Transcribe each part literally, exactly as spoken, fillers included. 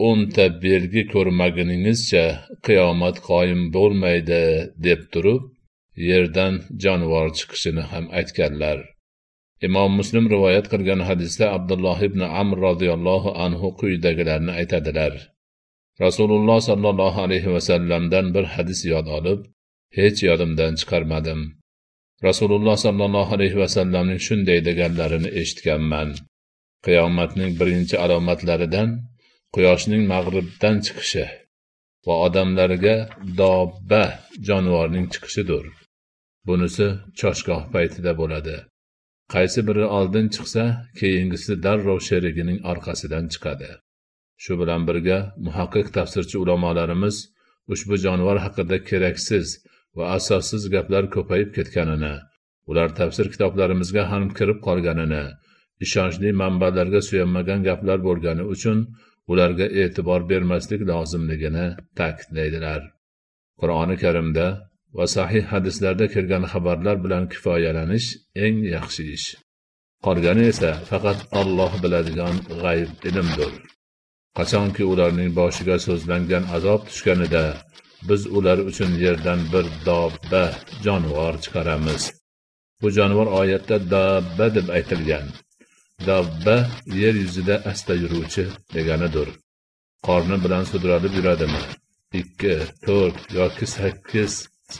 o'nta belgi ko'rmaguningizcha qiyomat qoyim bo'lmaydi deb turib, yerdan jonivor chiqishini ham aytganlar. Imom Muslim rivoyat qilgan hadisda Abdulloh ibn Amr radhiyallohu anhu quyidagilarni aytadilar. Rasululloh sallallohu alayhi vasallamdan bir hadis yod olib, hech yodimdan chiqarmadim. Rasululloh sallallohu alayhi vasallamning shunday deganlarini eshitganman. Qiyomatning birinchi alomatlaridan quyoshning mag'ribdan chiqishi va odamlarga dobba jonivorning chiqishidir. Bunisi choshgoh paytida bo'ladi. Qaysi biri oldin chiqsa, keyingisi darrov sherigining orqasidan chiqadi. Shu bilan birga muhaqqiq tafsirchi ulamolarimiz ushbu jonivor haqida keraksiz va asossiz gaplar ko'payib ketganini, ular tafsir kitoblarimizga ham kirib qolganini, ishonchli manbalarga suyanmagan gaplar bo'lgani uchun ularga e'tibor bermaslik lozimligini ta'kidlaydilar. Qur'oni Karimda va sahih hadislarda kelgan xabarlar bilan kifoyalanish eng yaxshi ish. Qolgani esa faqat Alloh biladigan g'ayb ilmdir. Qachonki ularning boshiga so'zlangan azob tushganida biz ular uchun yerdan bir dobba jonivor chiqaramiz. Bu jonivor oyatda dobba deb aytilgan. Dobba yer yuzida asta yuruvchi deganidir. Qorni bilan sudralib yuradimi? ikki, to'rt yoki sakkiz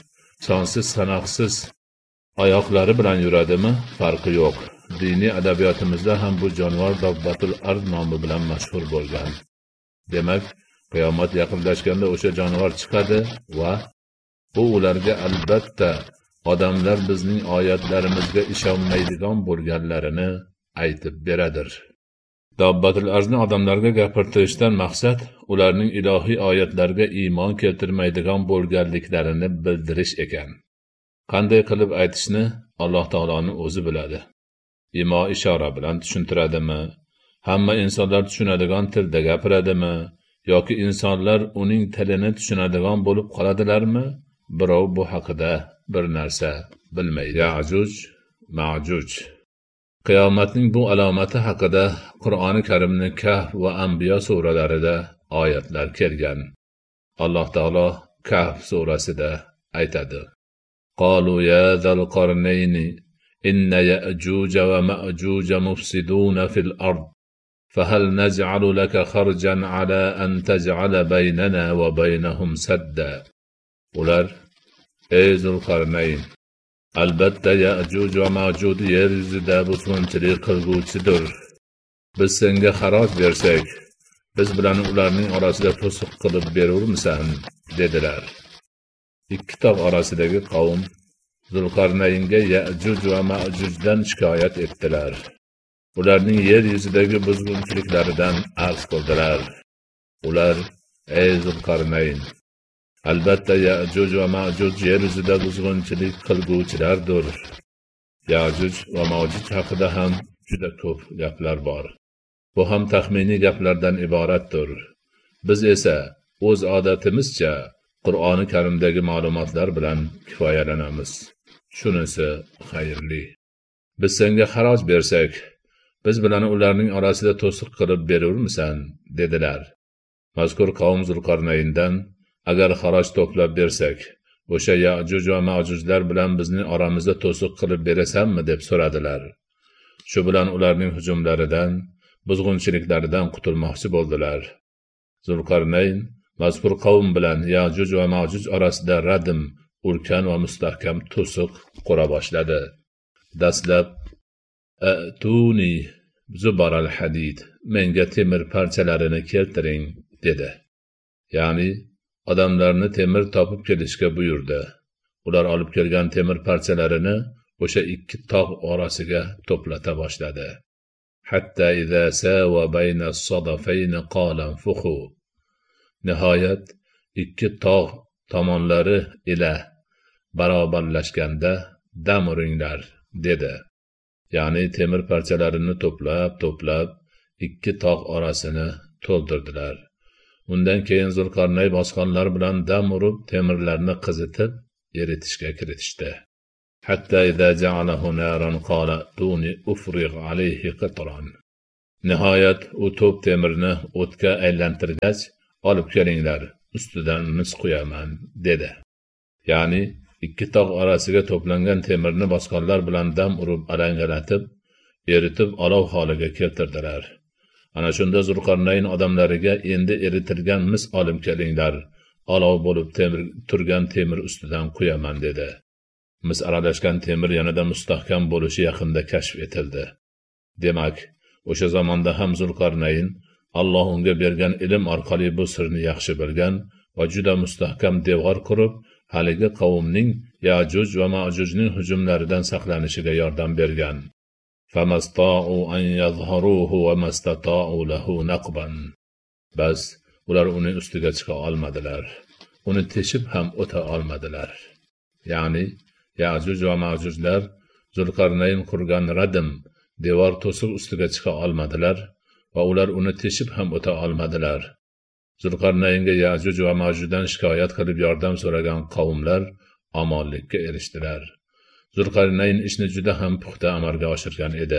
sonsiz sanoqsiz oyoqlari bilan yuradimi? Farqi yo'q. Diniy adabiyotimizda ham bu jonivor dobbatul ard nomi bilan mashhur bo'lgan. Demak, qiyomat yaqinlashganda o'sha jonivor chiqadi va bu ularga albatta odamlar bizning oyatlarimizga ishonmaydigan bo'lganlarini aytib beradir. Dobbatul arzni odamlarga gapirtirishdan maqsad ularning ilohiy oyatlarga iymon keltirmaydigan bo'lganliklarini bildirish ekan. Qanday qilib aytishni Alloh taoloning o'zi biladi. Imo ishora bilan tushuntiradimi? Hamma insonlar tushunadigan tilda gapiradimi? Yoki insonlar uning tilini tushunadigan bo'lib qoladilarmi? Birov bu haqida bir narsa bilmaydi. Ya'juj, Ma'juj. Qiyomatning bu alomati haqida Qur'oni Karimning Kahf va Anbiyo suralarida oyatlar kelgan. Alloh taolo Kahf surasida aytadi: "Qalu ya zal qarnayni inna ya'juj va ma'juj mufsiduna fil ard fahal naj'alu laka kharjan ala an taj'ala baynana va baynahum sadda." Ular: "Ey Zulqarnayn, albatta Ya'juj va Ma'juj yer yuzida buzg'unchilik qilguvchidir. Biz senga xaroj bersak, biz bilan ularning orasida to'siq qilib berurmisan?" dedilar. Ikki tog' orasidagi qavm Zulqarnaynga Ya'juj va Ma'jujdan shikoyat etdilar. Ularning yer yuzidagi buzg'unchiliklaridan arz qildilar. Ular: "Ey Zulqarnayn, albatta Ya'juj va Ma'juj yer yuzida buzg'unchilik qilguvchilardir. Ya'juj va Ma'juj haqida ham juda ko'p gaplar bor. Bu ham taxminiy gaplardan iboratdir. Biz esa o'z odatimizcha Qur'oni Karimdagi ma'lumotlar bilan kifoyalanamiz. Shunisi xayrli. Biz senga xaroj bersak, biz bilan ularning orasida to'siq qilib berurmisan?" dedilar. Mazkur qavm Zulqarnayndan: "Agar xaroj to'plab bersak, o'sha Ya'juj va Ma'jujlar bilan bizning oramizda to'siq qilib berasanmi?" deb so'radilar. Shu bilan ularning hujumlaridan, buzg'unchiliklaridan qutulmoqchi bo'ldilar. Zulqarnayn mazkur qavm bilan Ya'juj va Ma'juj orasida radim, ulkan va mustahkam to'siq qura boshladi. Dastlab: "Atuni zubaral hadid, menga temir parchalarini keltiring" dedi. Ya'ni odamlarni temir topib kelishga buyurdi. Ular olib kelgan temir parchalarini o'sha ikki tog' orasiga to'plata boshladi. Hatta idza sawa bayna as-sadafayn qala anfukhu. Nihoyat ikki tog' tomonlari ila barobarlashganda dam uringlar dedi. Ya'ni temir parchalarini to'plab to'plab ikki tog' orasini to'ldirdilar. Undan keyin Zulqarnay bosqonlar bilan dam urib temirlarni qizitib eritishga kiritishdi. Hatta idza ja'alahu naran qala tuni ufrig alayhi qatran. Nihoyat u to'p temirni o'tga aylantirgach, olib kelinglar, ustidan mis qo'yaman, dedi. Ya'ni ikki tog' orasiga to'plangan temirni bosqonlar bilan dam urib alangalatib, eritib olov holiga keltirdilar. Ana shunda Zulqarnayn odamlariga endi eritilgan mis olib kelinglar, olov bo'lib temir turgan temir ustidan qo'yaman, dedi. Mis aralashgan temir yanada mustahkam bo'lishi yaqinda kashf etildi. Demak, o'sha zamonda ham Zulqarnayn Alloh unga bergan ilm orqali bu sirni yaxshi bilgan va juda mustahkam devor qurib, haligi qavmning Yajuj va Majujning hujumlaridan saqlanishiga yordam bergan. Famasta'u an yadhharuhu wa mastata'u lahu naqban. Bas ular uning ustiga chiqa olmadilar. Uni teshib ham o'ta olmadilar. Ya'ni Yajuj va Majujlar Zulqarnayn qurgan radim devor to'siq ustiga chiqa olmadilar va ular uni teshib ham o'ta olmadilar. Zulqarnaynga Yajuj va Majujdan shikoyat qilib yordam so'ragan qavmlar omonlikka erishdilar. Zulqarnayn ishni juda ham puxta amalga oshirgan edi.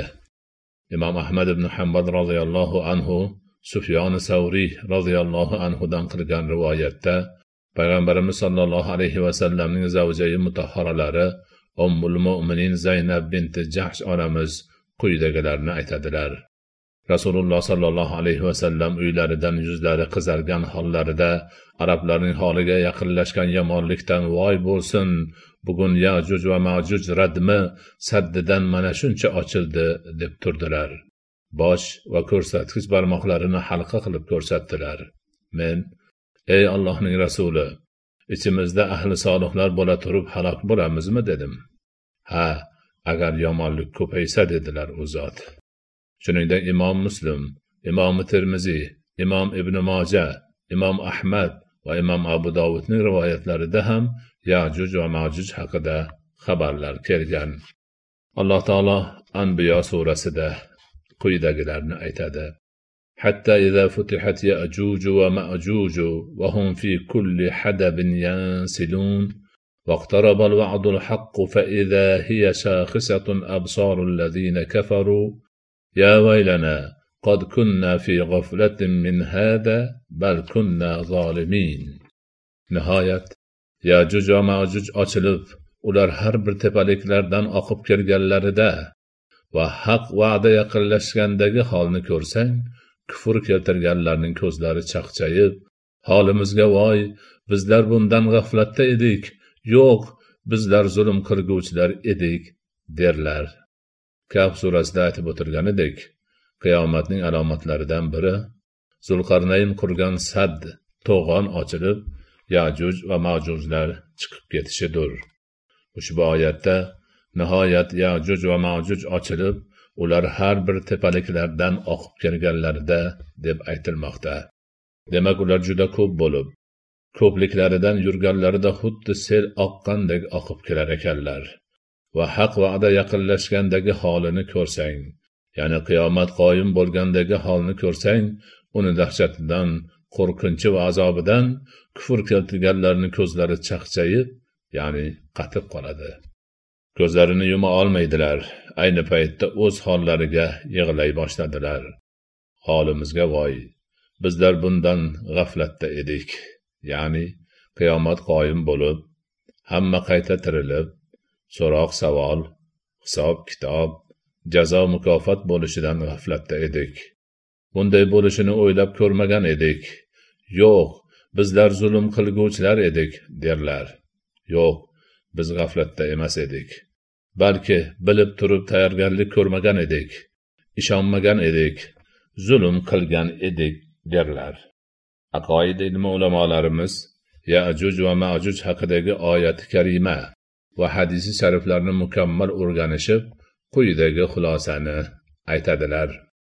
Imom Ahmad ibn Hanbal roziyallohu anhu Sufyon Savriy roziyallohu anhu dan qilgan rivoyatda Payg'ambarimiz sollallohu alayhi va sallamning zavjai mutahharalari Ummul Mu'minin Zaynab binti Jahsh onamiz quyidagilarni aytadilar. Rasululloh sollallohu alayhi va sallam uylaridan yuzlari qizargan hollarida arablarning holiga yaqinlashgan yomonlikdan voy bo'lsin, bugun Yajuj va Majuj radmi saddidan mana shuncha ochildi deb turdilar. Bosh va ko'rsatkich barmoqlarini halqa qilib ko'rsatdilar. Men, ey Allohning rasuli, ichimizda ahli solihlar bo'la turib halok bo'lamizmi dedim. Ha, agar yomonlik ko'paysa dedilar u zot. Shuningdek Imom Muslim, Imom Termiziy, Imom Ibn Moja, Imom Ahmad va Imom Abu Dovudning rivoyatlarida ham Yajuj va Majuj haqida xabarlar kelgan. Alloh taolo Anbiyo surasida quyidagilarni aytadi. Hatta idza futihat Yajuj va Majuj va hum fi kulli hadabin yansilun واقترب الوعد الحق فإذا هي شاخصة أبصار الذين كفروا يا ويلنا قد كنا في غفلة من هذا بل كنا ظالمين. Nihoyat Yajuj va Majuj ochilib, ular har bir tepaliklardan oqib kelganlarida va haq va'da yaqinlashgandagi holni ko'rsang, kufr keltirganlarning ko'zlari chaqchayib, holimizga voy, bizlar bundan g'aflatda edik. Yo'q, bizlar zulm qilguvchilar edik, derlar. Kahf surasida aytib o'tirganidek, qiyomatning alomatlaridan biri Zulqarnayn qurgan sad to'g'on ochilib, Yajuj va Majujlar chiqib ketishidir. Ushbu oyatda nihoyat Yajuj va Majuj ochilib, ular har bir tepaliklardan oqib kelganlarida deb aytilmoqda. Demak, ular juda ko'p bo'lib, ko'pliklaridan yurganlarida xuddi sel oqqandek oqib kelar ekanlar. Va haq va'da yaqinlashgandagi holini ko'rsang, ya'ni qiyomat qoyim bo'lgandagi holni ko'rsang, uni dahshatidan, qo'rqinchi va azobidan kufr keltirganlarning ko'zlari chaqchayib, ya'ni qatib qoladi. Ko'zlarini yuma olmaydilar. Ayni paytda o'z hollariga yig'lay boshladilar. Holimizga voy, bizlar bundan g'aflatda edik. Ya'ni qiyomat qoyim bo'lib, hamma qayta tirilib, so'roq savol, hisob kitob, jazo mukofot bo'lishidan g'aflatda edik. Bunday bo'lishini o'ylab ko'rmagan edik. Yo'q, bizlar zulm qilguvchilar edik, derlar. Yo'q, biz g'aflatda emas edik. Balki bilib turib tayyorgarlik ko'rmagan edik, ishonmagan edik, zulm qilgan edik, derlar. Aqoid ilmi ulamolarimiz Yajuj va Majuj haqidagi oyat-i karima va hadisi shariflarni mukammal o'rganishib, quyidagi xulosani aytadilar.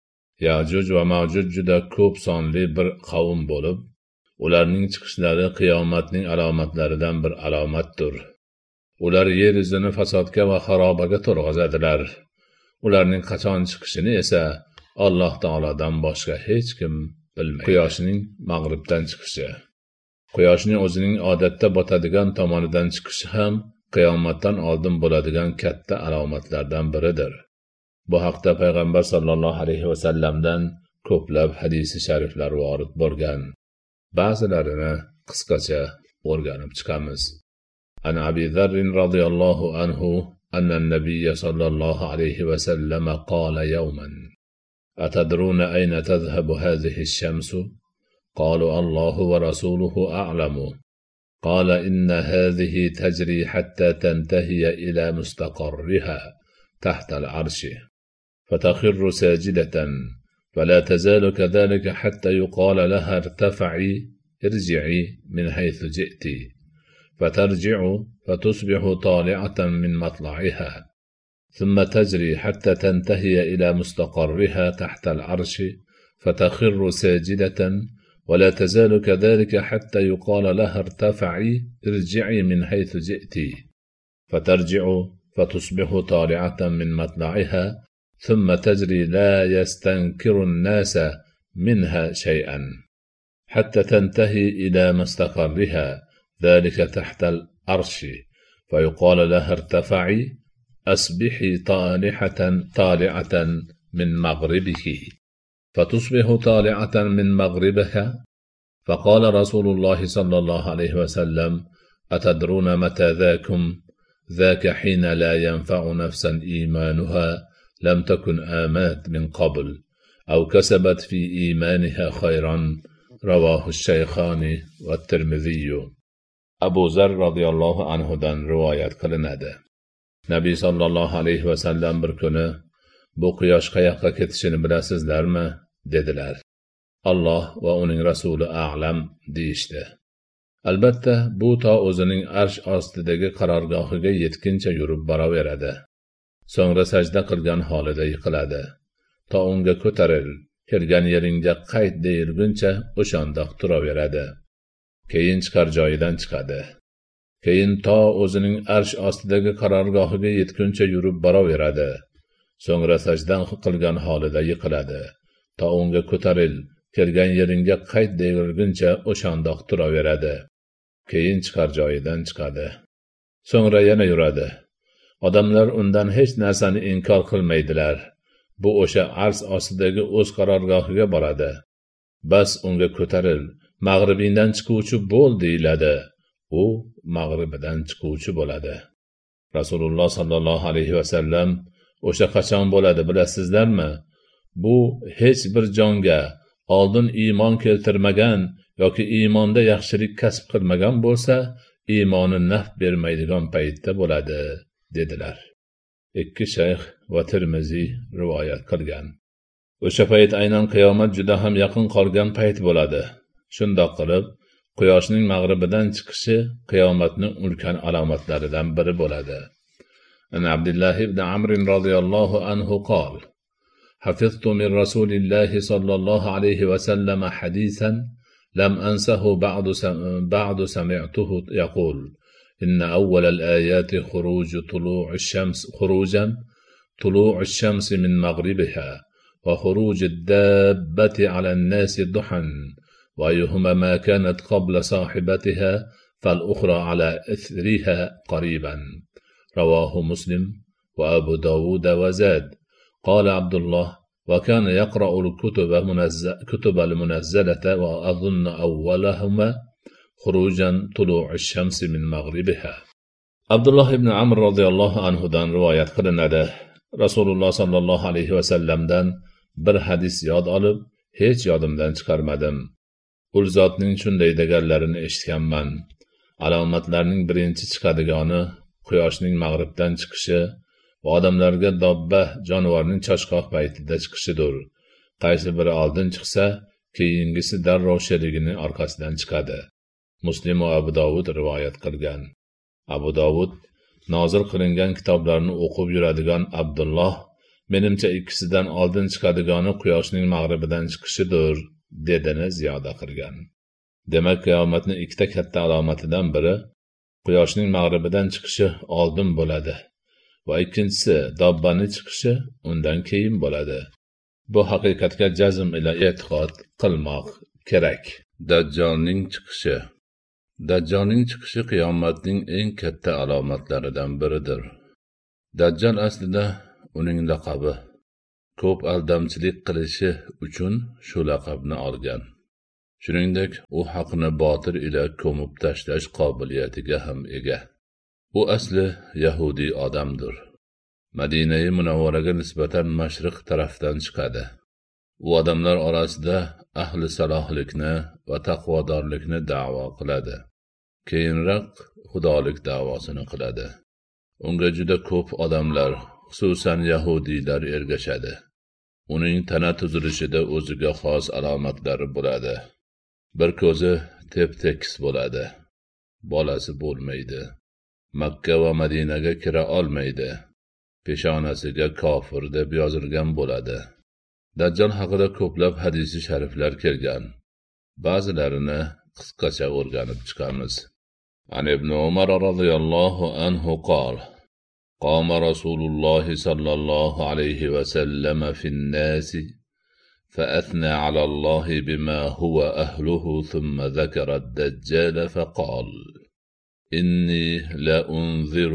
Yajuj va Majuj juda ko'p sonli bir qavm bo'lib, ularning chiqishlari qiyomatning alomatlaridan bir alomatdir. Ular yer yuzini fasodga va xarobaga to'lg'azadilar. Ularning qachon chiqishini esa Alloh taolodan boshqa hech kim bilmaydi. Quyoshning mag'ribdan chiqishi. Quyoshning o'zining odatda botadigan tomonidan chiqishi ham qiyomatdan oldin bo'ladigan katta alomatlardan biridir. Bu haqda payg'ambar sollallohu alayhi vasallamdan ko'plab hadisi shariflar vorid bo'lgan. Ba'zilarini qisqacha o'rganib chiqamiz. An Abi Dharr radhiyallohu anhu anna an-nabiy sallallohu alayhi vasallam qala yawman atadruna ayna tadhhabu hadhihi ash-shamsu qalu Allahu wa rasuluhu a'lamu qala inna hadhihi tajri hatta tantahiya ila mustaqarriha tahta al-'arshi fatakhirru sajidatan فلا تزال كذلك حتى يقال لها ارتفعي ارجعي من حيث جئت فترجع فتصبح طالعة من مطلعها ثم تجري حتى تنتهي إلى مستقرها تحت العرش فتخر ساجدة ولا تزال كذلك حتى يقال لها ارتفعي ارجعي من حيث جئت فترجع فتصبح طالعة من مطلعها ثم تجري لا يستنكر الناس منها شيئا حتى تنتهي إلى مستقرها ذلك تحت العرش فيقال لها ارتفعي أصبحي طالعة طالعة من مغربك فتصبح طالعة من مغربها فقال رسول الله صلى الله عليه وسلم أتدرون متى ذاكم ذاك حين لا ينفع نفسا إيمانها لم تكن آمات من قبل أو كسبت في إيمانها خيرا رواه الشيخان والترمذي. Abu Zar radhiyallohu anhudan rivoyat qilinadi. Nabiy sallallohu alayhi vasallam bir kuni bu quyosh qayoqqa ketishini bilasizlarmi dedilar. Alloh va uning rasuli a'lam deyishdi. Albatta bu to o'zining arsh ostidagi qarorgohiga yetguncha yurib boraveradi. So'ngra sajda qilgan holida yiqiladi. To unga ko'taril, kelgan yeringga qayt deyilguncha o'shandoq turaveradi. Keyin chiqar joyidan chiqadi. Keyin to o'zining arsh ostidagi qarorgohiga yetguncha yurib boraveradi. So'ngra sajdan qilgan holida yiqiladi. To unga ko'taril, kelgan yeringga qayt deyilguncha o'shandoq turaveradi. Keyin chiqar joyidan chiqadi. So'ngra yana yuradi. Odamlar undan hech narsani inkor qilmaydilar. Bu o'sha arsh ostidagi o'z qarorgohiga boradi. Bas unga ko'taril, mag'ribingdan chiquvchi bo'l deyiladi. U mag'ribidan chiquvchi bo'ladi. Rasululloh sallallohu alayhi vasallam o'sha qachon bo'ladi bilasizlarmi? Bu hech bir jonga oldin iymon keltirmagan yoki iymonda yaxshilik kasb qilmagan bo'lsa, iymoni naf bermaydigan paytda bo'ladi dedilar. Ikki shayx va Tirmiziy rivoyat qilgan. O'sha payt aynan qiyomat juda ham yaqin qolgan payt bo'ladi. Shundoq qilib, quyoshning mag'ribidan chiqishi qiyomatning ulkan alomatlaridan biri bo'ladi. An Abdullah ibn Amr radhiyallohu anhu qol: حفظت من رسول الله صلى الله عليه وسلم حديثا لم أنسه بعد بعد سمعته يقول: إن أول الآيات خروج طلوع الشمس خروجا طلوع الشمس من مغربها وخروج الدابة على الناس ضحى وأيهما ما كانت قبل صاحبتها فالأخرى على إثرها قريبا. رواه مسلم وأبو داود وزاد. قال عبد الله: وكان يقرأ الكتب منزل كتب المنزلة وأظن أولهما خروجا طلوع الشمس من مغربها. Abdullah ibn Amr radhiyallohu anhudan rivoyat qilinadi. Rasululloh sallallohu alayhi vasallamdan bir hadis yod olib, hech yodimdan chiqarmadim. Ul zotning shunday deganlarini eshitganman. Alomatlarning birinchi chiqadigani quyoshning mag'ribdan chiqishi va odamlarga dobba jonivorning choshqoq paytida chiqishidir. Qaysi biri oldin chiqsa, keyingisi darrov sherigining orqasidan chiqadi. Muslim va Abu Dovud rivoyat qilgan. Abu Dovud nozil qilingan kitoblarni o'qib yuradigan Abdulloh, menimcha ikkisidan oldin chiqadigani quyoshning mag'ribidan chiqishidir, dedini ziyoda qilgan. Demak, qiyomatning ikkita katta alomatidan biri quyoshning mag'ribidan chiqishi oldin bo'ladi va ikkinchisi dobbani chiqishi undan keyin bo'ladi. Bu haqiqatga jazm ila e'tiqod qilmoq kerak. Dajjolning chiqishi. Dajjolning chiqishi qiyomatning eng katta alomatlaridan biridir. Dajjal aslida uning laqabi ko'p aldamchilik qilishi uchun shu laqabni olgan. Shuningdek, u haqni botil ila ko'mib tashlash qobiliyatiga ham ega. U asli yahudiy odamdir. Madina-i Munawvaraga nisbatan mashriq tarafdan chiqadi. U odamlar orasida ahli salohlikni va taqvodorlikni da'vo qiladi. Keyinroq xudolik da'vosini qiladi. Unga juda ko'p odamlar, xususan yahudiylar ergashadi. Uning tana tuzilishida o'ziga xos alomatlari bo'ladi. Bir ko'zi tep-tekis bo'ladi. Bolasi bo'lmaydi. Makka va Madinaga kira olmaydi. Peshonasiga kofir deb yozilgan bo'ladi. Dajjal haqida ko'plab hadisi shariflar kelgan. Ba'zilarini qisqacha o'rganib chiqamiz. An ibn Umar radhiyallohu anhu qol: Qama Rasululloh sallallohu alayhi va sallam fin-nas فأثنى على الله بما هو أهله ثم ذكر الدجال فقال إني لأنذر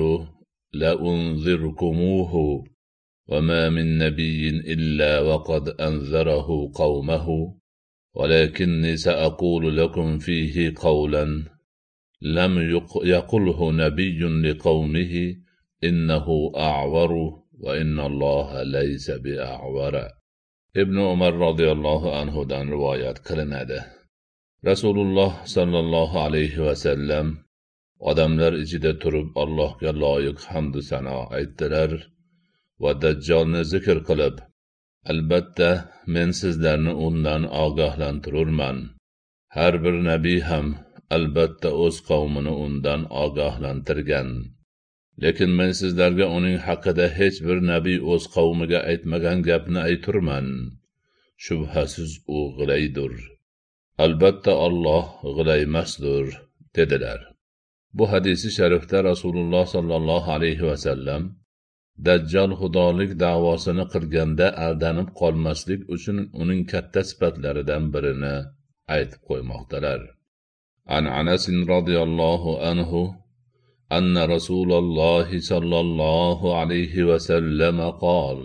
لأنذركموه وما من نبي إلا وقد أنذره قومه ولكني سأقول لكم فيه قولا لم يقله نبي لقومه إنه أعور وإن الله ليس بأعور. ibn Umar radhiyallohu anhu dan rivoyat qilinadi. Rasululloh sallallohu alayhi va sallam odamlar ichida turib Allohga loyiq hamd va sano aytdilar va Dajjolni zikr qilib, albatta men sizlarni undan ogohlantirurman. Har bir nabiy ham albatta o'z qavmini undan ogohlantirgan. Lekin men sizlarga uning haqida hech bir nabiy o'z qavmiga aytmagan gapni ayturman. Shubhasiz u g'ilaydir. Albatta Alloh g'ilaymasdir, dedilar. Bu hadisi sharifda Rasululloh sallallohu alayhi va sallam Dajjal xudolik da'vosini qilganda aldanib qolmaslik uchun uning katta sifatlaridan birini aytib qo'ymoqdalar. An Anas radhiyallohu anhu أن رسول الله صلى الله عليه وسلم قال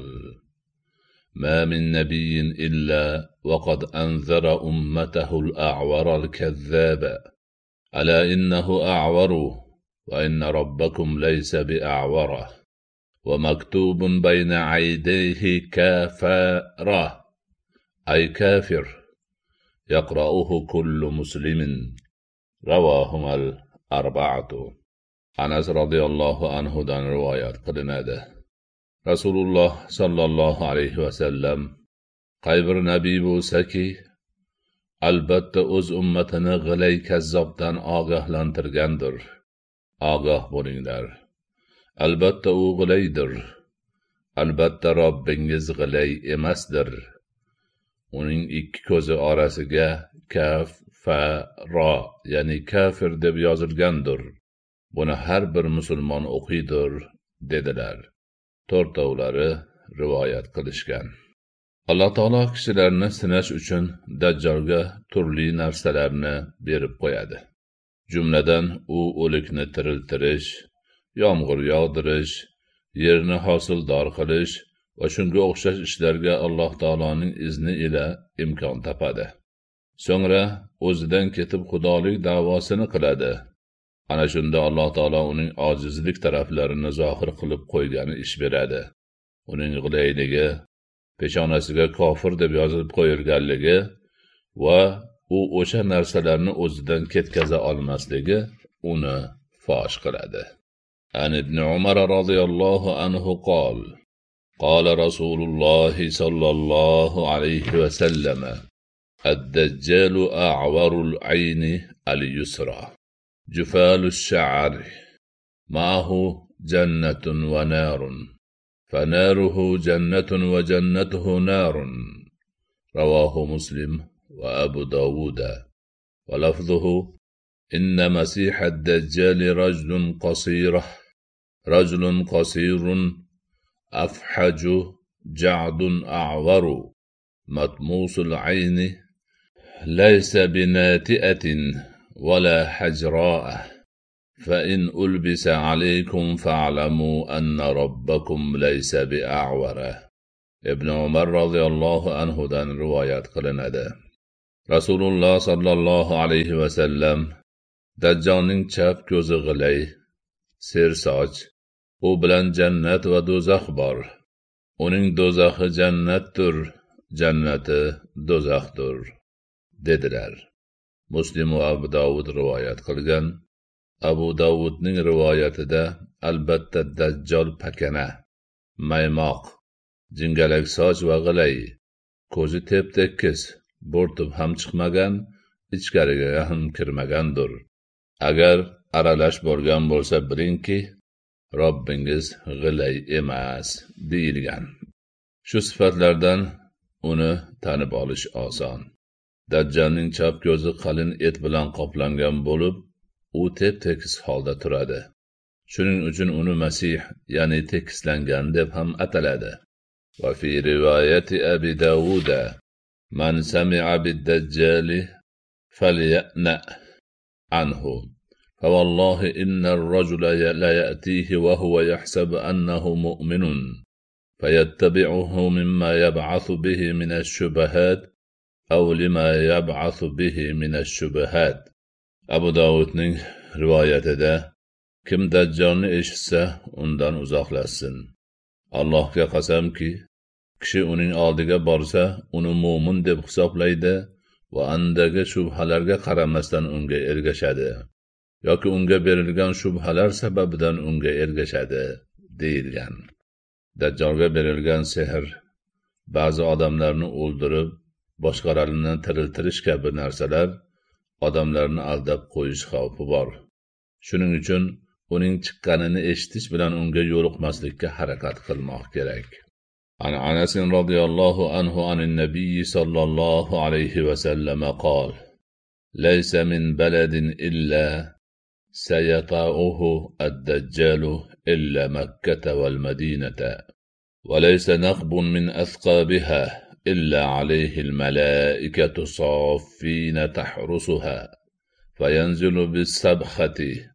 ما من نبي إلا وقد أنذر أمته الأعور الكذاب ألا إنه أعور وإن ربكم ليس بأعور ومكتوب بين عيديه كافر أي كافر يقرأه كل مسلم. رواهما الأربعة. Anas radhiyallohu anhu dan rivoyat qilinadi. Rasululloh sallallohu alayhi va sallam qay bir nabiy bo'lsa-ki, albatta o'z ummatini g'ilay kazzobdan ogohlantirgandir. Ogoh bo'linglar. Albatta u g'ilaydir. Albatta Robbingiz g'ilay emasdir. Uning ikki ko'zi orasiga kaf fa ro, ya'ni kafir deb yozilgandir. Buni har bir musulmon o'qiydir, dedilar. To'rtovlari rivoyat qilishgan. Alloh taolo kishilarni sinash uchun Dajjalga turli narsalarni berib qo'yadi. Jumladan u o'likni tiriltirish, yomg'ir yog'dirish, yerni hosildor qilish va shunga o'xshash ishlarga Alloh taoloning izni ila imkon topadi. So'ngra o'zidan ketib xudolik da'vosini qiladi. Ana shunda Alloh taolo uning ojizlik taraflarini zohir qilib qo'ygani ish beradi. Uning g'ilayligi, peshonasiga kofir deb yozib qo'yilganligi va u o'sha narsalarni o'zidan ketkaza olmasligi uni fosh qiladi. An ibn Umar radhiyallohu anhu qol: Qala Rasululloh sallallohu alayhi va sallam: Ad-Dajjalu a'warul ayni al-yusra. جفال الشعر معه جنة ونار فناره جنة وجنته نار. رواه مسلم وأبو داود. ولفظه إن مسيح الدجال رجل قصير رجل قصير أفحج جعد أعور مطموس العين ليس بناتئة ولا حجراء فإن ألبس عليكم فاعلموا أن ربكم ليس بأعور. ibn Umar roziyallohu anhudan rivoyat qilinadi. Rasululloh sallallohu alayhi va sallam Dajjolning chap ko'zi g'ilay, sersoch, u bilan jannat va do'zax bor. Uning do'zaxi jannatdir, jannati do'zaxdir, dedilar. Muslim va Abu Dawud rivoyat qilgan. Abu Dawudning rivoyatida albatta Dajjol pakana, maymoq, jingalak soch va g'ilay, ko'zi tep-tekis, bo'rtib ham chiqmagan, ichkariga ham kirmagandir. Agar aralash bo'lgan bo'lsa bilingki, Robbingiz g'ilay emas, deyilgan. Shu sifatlardan uni tanib olish oson. Dajjalning chap ko'zi qalin et bilan qoplangan bo'lib, u tep-tekis holda turadi. Shuning uchun uni Masih, ya'ni tekislangan deb ham ataladi. Va fi rivoyati Abi Dawud, man sami'a bid-dajjali falyana anhu. فوالله إن الرجل لا يأتيه وهو يحسب أنه مؤمن فيتبعه مما يبعث به من الشبهات أو لما يبعث به من الشبهات. Abu Dawudning rivoyatida kim Dajjolni eshitsa undan uzoqlashsin. Allohga qasamki, kishi uning oldiga borsa uni mo'min deb hisoblaydi va andagi shubhalarga qaramasdan unga ergashadi. yoki unga berilgan shubhalar sababidan unga ergashadi, deyilgan. Dajjolga berilgan sehr ba'zi odamlarni o'ldirib, boshqalarini tiriltirish kabi narsalar odamlarni aldab qo'yish xavfi bor. Shuning uchun uning chiqqanini eshitish bilan unga yo'liqmaslikka harakat qilmoq kerak. An Anas radhiyallohu anhu anin nabiy sallallohu alayhi va sallam qol: "Laysa min baladin illa سيطاؤه الدجال إلا مكة والمدينة وليس نقب من أثقابها إلا عليه الملائكة صافين تحرسها فينزل بالسبخة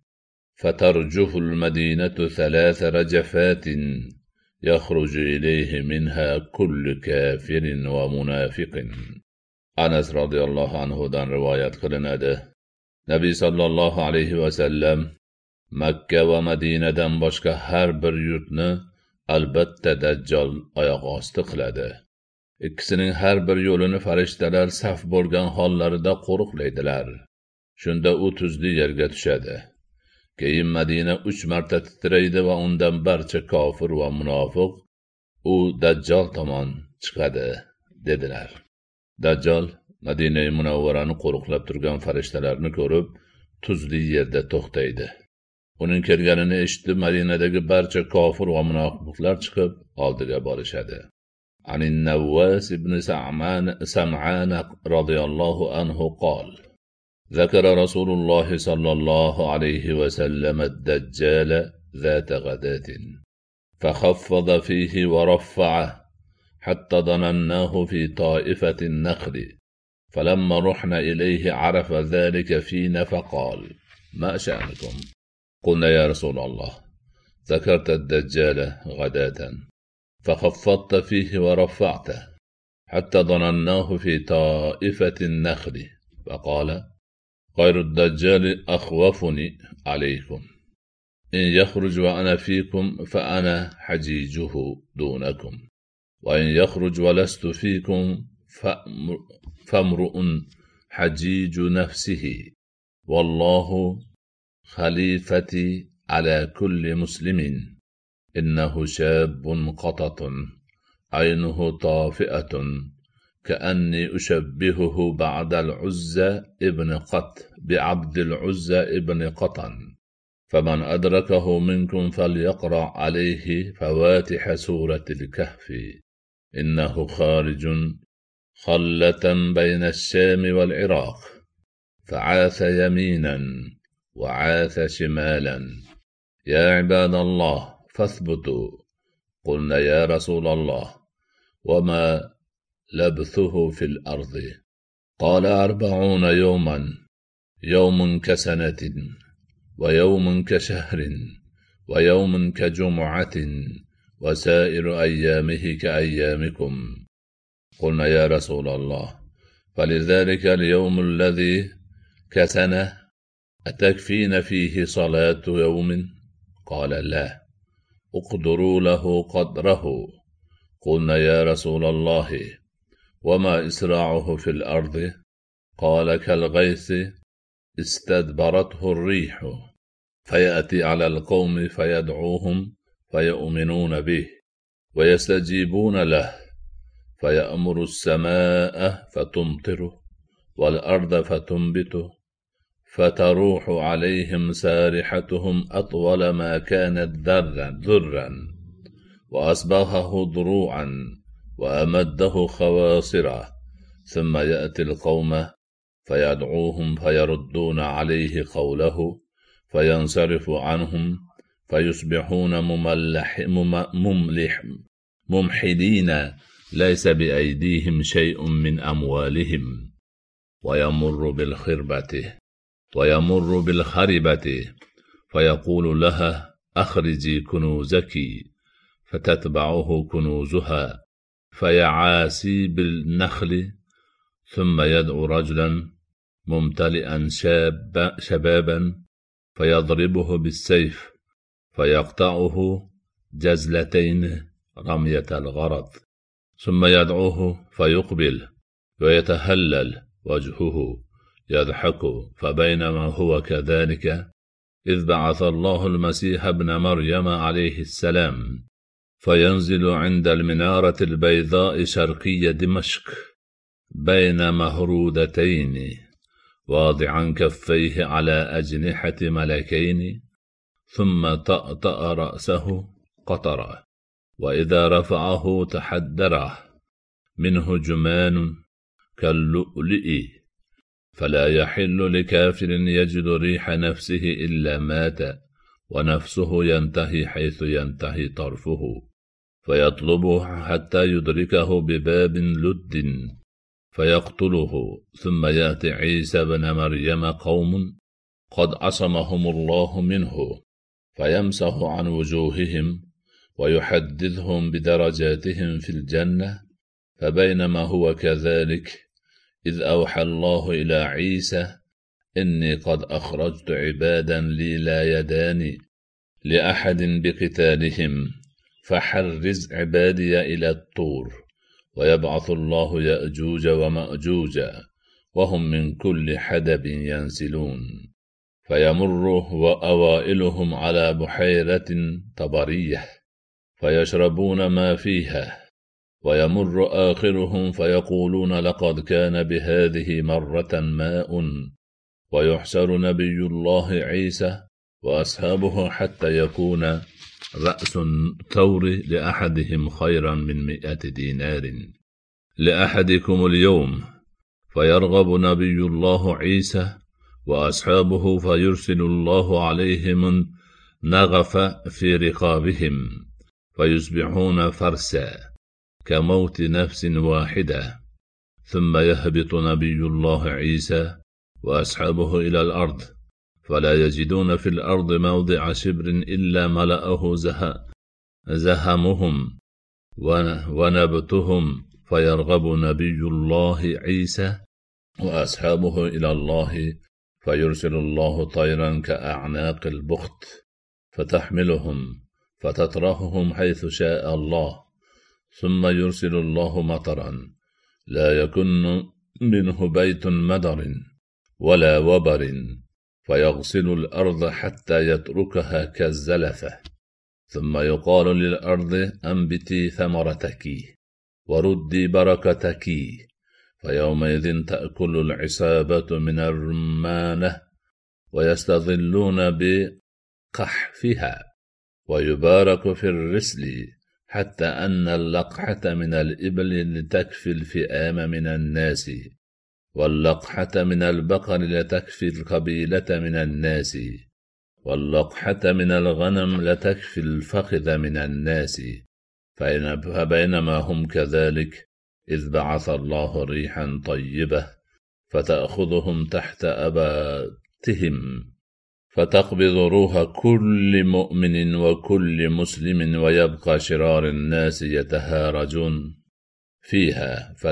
فترجف المدينة ثلاث رجفات يخرج إليه منها كل كافر ومنافق." Anas radhiyallohu anhudan rivoyat qilinadi. Nabiy sallallohu alayhi va sallam Makka va Madinadan boshqa har bir yurtni albatta Dajjal oyoq osti qiladi. Ikkisining har bir yo'lini farishtalar saf bo'lgan hollarida qo'riqlaydilar. Shunda u tuzli yerga tushadi. Keyin Madina uch marta titraydi va undan barcha kofir va munofiq u Dajjal tomon chiqadi, dedilar. Dajjal Madina-i Munawvarani qo'riqlab turgan farishtalarni ko'rib, tuzli yerda to'xtaydi. Uning kelganini eshitib, Madinadagi barcha kofir va munofiqlar chiqib oldiga borishadi. Anin Nawwas ibn Sam'an Sam'an radhiyallohu anhu qol: "Zakara Rasululloh sallallohu alayhi va sallam ad-dajjal ذات غداة فخفض فيه ورفعه حتى ظنناه في طائفة النخل فلما رحنا إليه عرف ذلك فينا فقال: ما شأنكم؟ قلنا يا رسول الله ذكرت الدجال غداة فخفضت فيه ورفعته حتى ظنناه في طائفة النخل فقال: غير الدجال أخوفني عليكم، إن يخرج وأنا فيكم فأنا حجيجه دونكم، وإن يخرج ولست فيكم فامرؤ حجيج نفسه، والله خليفتي على كل مسلم، إنه شاب قطط عينه طافئة كأني أشبهه بعد العزى ابن قط بعبد العزى ابن قطن، فمن أدركه منكم فليقرأ عليه فواتح سورة الكهف، إنه خارج خلة بين الشام والعراق، فعاث يمينا وعاث شمالا، يا عباد الله فاثبتوا. قلنا يا رسول الله وما لبثه في الأرض؟ قال: أربعون يوما، يوم كسنة، ويوم كشهر، ويوم كجمعة، وسائر أيامه كأيامكم. قلنا يا رسول الله فلذلك اليوم الذي كسنه أتكفين فيه صلاة يوم؟ قال لا، اقدروا له قدره. قلنا يا رسول الله وما إسراعه في الأرض؟ قال كالغيث استدبرته الريح، فيأتي على القوم فيدعوهم فيؤمنون به ويستجيبون له، فيأمر السماء فتمطره والأرض فتنبته، فتروح عليهم سارحتهم أطول ما كانت ذرا، وأصبغه ضروعا وأمده خواصرا، ثم يأتي القوم فيدعوهم فيردون عليه قوله فينصرف عنهم، فيصبحون مملح مملح ممحدين ليس بأيديهم شيء من أموالهم، ويمر بالخربة ويمر بالخربة فيقول لها أخرجي كنوزك، فتتبعه كنوزها فيعاسي بالنخل، ثم يدعو رجلا ممتلئا شاب شبابا فيضربه بالسيف فيقطعه جزلتين رمية الغرض، ثم يدعوه فيقبل ويتهلل وجهه يضحك. فبينما هو كذلك إذ بعث الله المسيح ابن مريم عليه السلام فينزل عند المنارة البيضاء شرقي دمشق بين مهرودتين واضعا كفيه على أجنحة ملكين، ثم طأطأ رأسه قطرا، وإذا رفعه تحدره منه جمان كاللؤلؤ، فلا يحل لكافر يجد ريح نفسه إلا مات، ونفسه ينتهي حيث ينتهي طرفه، فيطلبه حتى يدركه بباب لد فيقتله. ثم يأتي عيسى بن مريم قوم قد عصمهم الله منه فيمسح عن وجوههم ويحدثهم بدرجاتهم في الجنة. فبينما هو كذلك إذ أوحى الله إلى عيسى إني قد أخرجت عبادا لي لا يدان لأحد بقتالهم، فحرز عبادي إلى الطور، ويبعث الله يأجوج ومأجوج وهم من كل حدب ينسلون، فيمر وأوائلهم على بحيرة طبرية فيشربون ما فيها، ويمر آخرهم فيقولون لقد كان بهذه مرة ماء، ويحشر نبي الله عيسى وأصحابه حتى يكون رأس الثور لأحدهم خيرا من مئة دينار لأحدكم اليوم، فيرغب نبي الله عيسى وأصحابه فيرسل الله عليهم نغف في رقابهم فيصبحون فرسا كموت نفس واحدة، ثم يهبط نبي الله عيسى وأصحابه إلى الأرض، فلا يجدون في الأرض موضع شبر إلا ملأه زهمهم ونبتهم، فيرغب نبي الله عيسى وأصحابه إلى الله، فيرسل الله طيرا كأعناق البخت فتحملهم فتطرحهم حيث شاء الله، ثم يرسل الله مطرا لا يكن منه بيت مدر ولا وبر، فيغسل الأرض حتى يتركها كالزلفة، ثم يقال للأرض أنبتي ثمرتك وردي بركتك، فيومئذ تأكل العصابة من الرمانة ويستظلون بقحفها، ويبارك في الرسل حتى أن اللقحة من الإبل لتكفي الفئام من الناس، واللقحة من البقر لتكفي القبيلة من الناس، واللقحة من الغنم لتكفي الفخذ من الناس. فبينما هم كذلك إذ بعث الله ريحا طيبة فتأخذهم تحت أباتهم فتقبض روح كل مؤمن وكل مسلم ويبقى شرار الناس يتهارجون فيها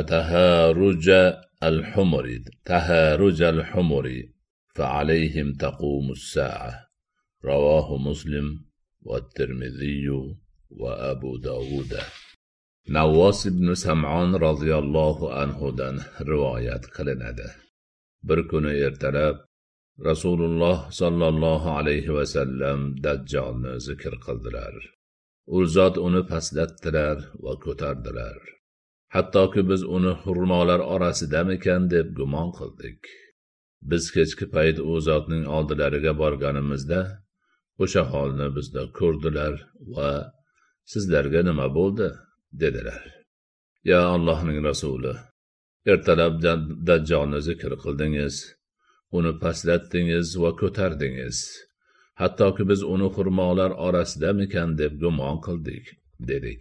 فتهارج الحمر تهارج الحمر فعليهم تقوم الساعة. رواه مسلم والترمذي وأبو داود. Navvos ibn Sam'on radhiyallohu anhudan rivoyat qilinadi. Bir kuni ertalab Rasululloh sallallohu alayhi va sallam Dajjolni zikr qildilar. U zot uni pastlatdilar va ko'tardilar. Hattoki biz uni xurmolar orasidamikan deb gumon qildik. Biz kechki payt u zotning oldilariga borganimizda o'sha holni bizda ko'rdilar va sizlarga nima bo'ldi dedilar. Ya Allohning rasuli, ertalab Dajjolni zikr qildingiz, uni pastlatdingiz va ko'tardingiz. Hattoki biz uni xurmolar orasidamikan deb gumon qildik dedik.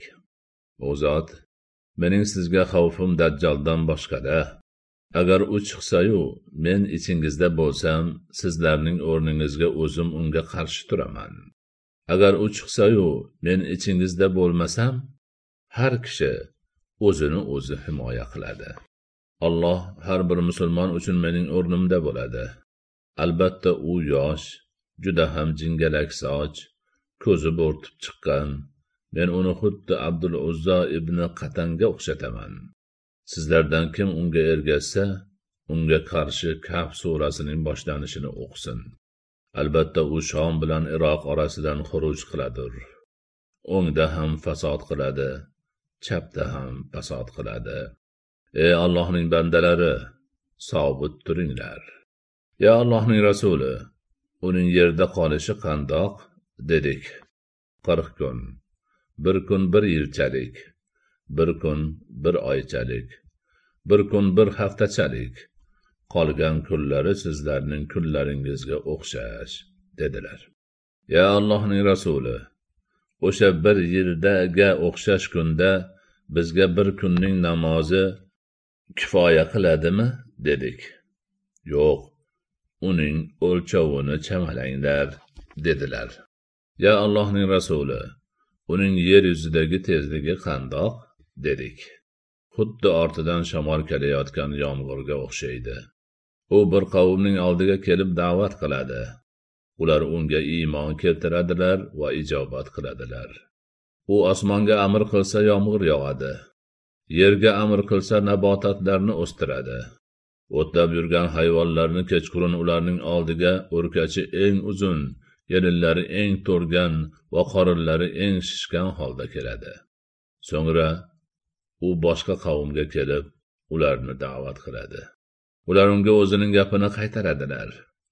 U zot, mening sizga xavfim Dajjoldan boshqada. Agar u chiqsa-yu, men ichingizda bo'lsam, sizlarning o'rningizga o'zim unga qarshi turaman. Agar u chiqsa-yu, men ichingizda bo'lmasam, har kishi o'zini o'zi himoya qiladi. Alloh har bir musulmon uchun mening o'rnimda bo'ladi. Albatta u yosh, juda ham jingalak soch, ko'zi bo'rtib chiqqan. Men uni xuddi Abdul Uzza ibn Qatanga o'xshataman. Sizlardan kim unga ergashsa, unga qarshi Kahf surasining boshlanishini o'qisin. Albatta u Shom bilan Iroq orasidan xuruj qiladir. O'ngda ham fasod qiladi, chapda ham fasod qiladi. Ey Allohning bandalari, sobit turinglar. Ya Allohning rasuli, uning yerda qolishi qandoq dedik. qirq kun, bir kun bir yilchalik, bir kun bir oychalik, bir kun bir haftachalik, qolgan kunlari sizlarning kunlaringizga o'xshash dedilar. Ya Allohning rasuli, o'sha bir yildaga o'xshash kunda bizga bir kunning namozi kifoya qiladimi dedik. Yo'q, uning o'lchovini chamalanglar dedilar. Ya Allohning rasuli, uning yer yuzidagi tezligi qandoq dedik. Xuddi ortidan shamol kelayotgan yomg'irga o'xshaydi. U bir qavmning oldiga kelib da'vat qiladi. Ular unga iymon keltiradilar va ijobat qiladilar. U osmonga amr qilsa yomg'ir yog'adi. Yerga amr qilsa nabotatlarni o'stiradi. O'tlab yurgan hayvonlarni kechqurun ularning oldiga o'rkachi eng uzun, yelinlari eng to'rgan va qorinlari eng shishgan holda keladi. So'ngra u boshqa qavmga kelib, ularni da'vat qiladi. Ular unga o'zining gapini qaytaradilar.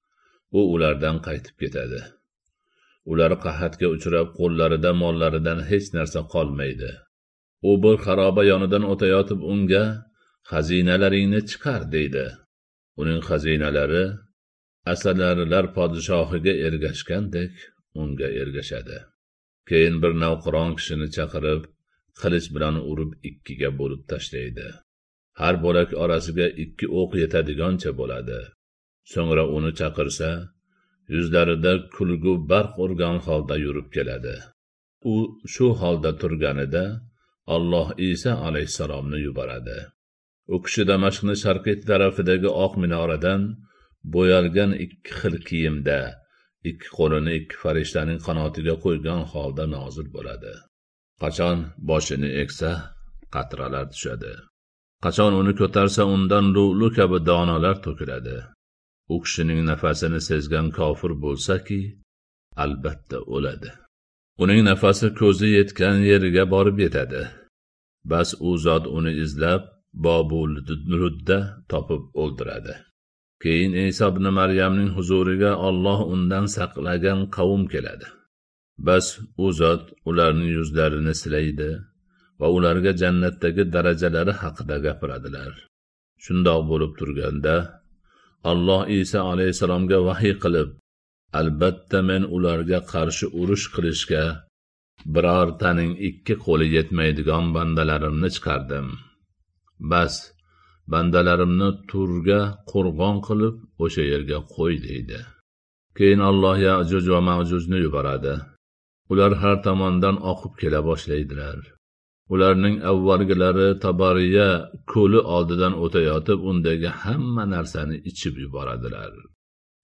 U ulardan qaytib ketadi. Ular qahatga uchrab, qo'llarida mollaridan hech narsa qolmaydi. U bir xaroba yonidan o'tayotib unga xazinalaringni chiqar deydi. Uning xazinalari asalarilar podshohiga ergashgandek unga ergashadi. Keyin bir navqiron kishini chaqirib, qilich bilan urib ikkiga bo'lib tashlaydi. Har bo'lak orasiga ikki o'q yetadigancha bo'ladi. So'ngra uni chaqirsa, yuzlarida kulgu barq urgan holda yurib keladi. U shu holda turganida Alloh Isa alayhisalomni yuboradi. U kishi Damashqning sharqiy tarafidagi oq minoradan bo'yalgan ikki xil kiyimda, ikki qo'lini ikki farishtaning qanotiga qo'ygan holda nozil bo'ladi. Qachon boshini eksa, qatralar tushadi. Qachon uni ko'tarsa, undan lu'lu kabi donalar to'kiladi. U kishining nafasini sezgan kofir bo'lsa-ki, albatta o'ladi. Uning nafasi ko'zi yetgan yeriga borib yetadi. Bas u zot uni izlab Bobul Nurudda topib o'ldiradi. Keyin Isa ibn Maryamning huzuriga Alloh undan saqlagan qavm keladi. Bas u zot ularning yuzlarini silaydi va ularga jannatdagi darajalari haqida gapiradilar. Shundoq bo'lib turganda Alloh Isa alayhisalomga vahiy qilib, albatta men ularga qarshi urush qilishga birortaning ikki qo'li yetmaydigan bandalarimni chiqardim. Bas bandalarimni turga qo'rg'on qilib o'sha yerga qo'y deydi. Keyin Alloh Ya'juj va Ma'jujni yuboradi. Ular har tomondan oqib kela boshlaydilar. Ularning avvalgilari Tabariya ko'li oldidan o'tayotib, undagi hamma narsani ichib yuboradilar.